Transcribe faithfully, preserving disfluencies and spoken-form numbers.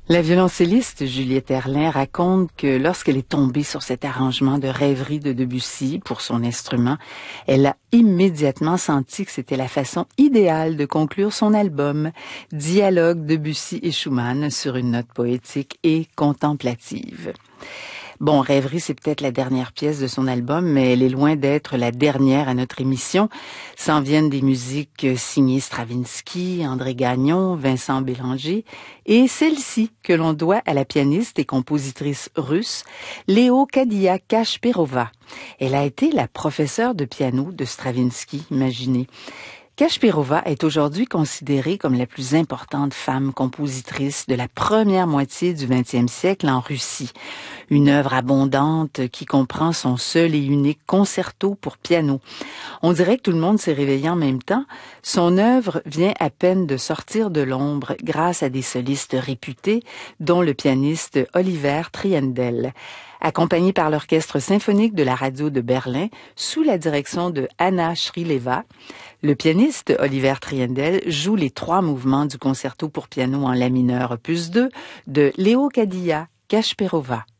La violoncelliste Juliette Erlin raconte que lorsqu'elle est tombée sur cet arrangement de rêverie de Debussy pour son instrument, elle a immédiatement senti que c'était la façon idéale de conclure son album, Dialogue Debussy et Schumann sur une note poétique et contemplative. Bon, Rêverie, c'est peut-être la dernière pièce de son album, mais elle est loin d'être la dernière à notre émission. S'en viennent des musiques signées Stravinsky, André Gagnon, Vincent Bélanger, et celle-ci que l'on doit à la pianiste et compositrice russe Léo Kadia-Kashperova. Elle a été la professeure de piano de Stravinsky, imaginez. Kashperova est aujourd'hui considérée comme la plus importante femme compositrice de la première moitié du vingtième siècle en Russie. Une œuvre abondante qui comprend son seul et unique concerto pour piano. On dirait que tout le monde s'est réveillé en même temps. Son œuvre vient à peine de sortir de l'ombre grâce à des solistes réputés, dont le pianiste Oliver Triendl. Accompagné par l'Orchestre symphonique de la radio de Berlin, sous la direction de Anna Shrileva, le pianiste Oliver Triendl joue les trois mouvements du concerto pour piano en la mineur opus deux de Léo Kadia-Kashperova.